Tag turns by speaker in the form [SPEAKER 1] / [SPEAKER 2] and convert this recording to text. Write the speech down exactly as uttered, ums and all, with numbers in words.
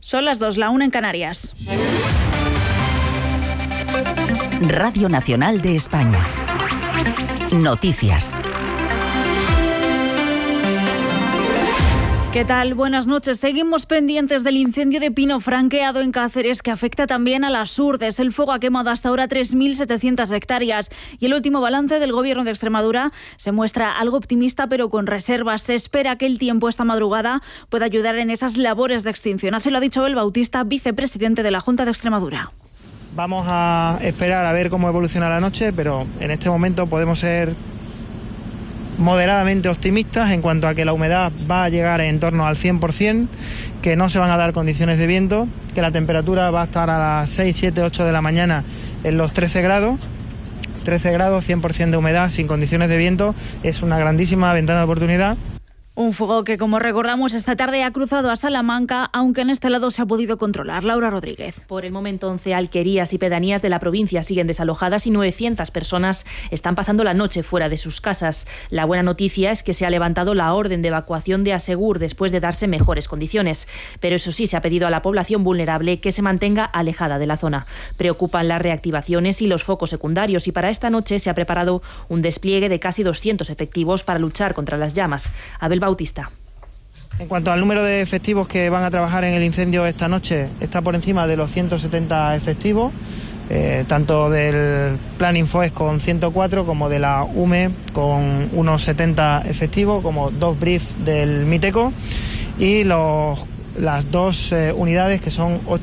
[SPEAKER 1] Son las dos, la una en Canarias.
[SPEAKER 2] Radio Nacional de España. Noticias.
[SPEAKER 1] ¿Qué tal? Buenas noches. Seguimos pendientes del incendio de pino franqueado en Cáceres, que afecta también a las Urdes. El fuego ha quemado hasta ahora tres mil setecientas hectáreas y el último balance del Gobierno de Extremadura se muestra algo optimista, pero con reservas. Se espera que el tiempo esta madrugada pueda ayudar en esas labores de extinción. Así lo ha dicho Abel Bautista, vicepresidente de la Junta de Extremadura.
[SPEAKER 3] Vamos a esperar a ver cómo evoluciona la noche, pero en este momento podemos ser moderadamente optimistas en cuanto a que la humedad va a llegar en torno al cien por ciento, que no se van a dar condiciones de viento, que la temperatura va a estar a las seis, siete, ocho de la mañana en los trece grados. trece grados, cien por ciento de humedad, sin condiciones de viento, es una grandísima ventana de oportunidad.
[SPEAKER 1] Un fuego que, como recordamos, esta tarde ha cruzado a Salamanca, aunque en este lado se ha podido controlar. Laura Rodríguez.
[SPEAKER 4] Por el momento, once alquerías y pedanías de la provincia siguen desalojadas y novecientas personas están pasando la noche fuera de sus casas. La buena noticia es que se ha levantado la orden de evacuación de Asegur después de darse mejores condiciones. Pero eso sí, se ha pedido a la población vulnerable que se mantenga alejada de la zona. Preocupan las reactivaciones y los focos secundarios, y para esta noche se ha preparado un despliegue de casi doscientos efectivos para luchar contra las llamas. Abel Bautista.
[SPEAKER 3] En cuanto al número de efectivos que van a trabajar en el incendio esta noche, está por encima de los ciento setenta efectivos, eh, tanto del Plan Infoes con ciento cuatro como de la U M E con unos setenta efectivos, como dos briefs del Miteco y los, las dos eh, unidades que son ocho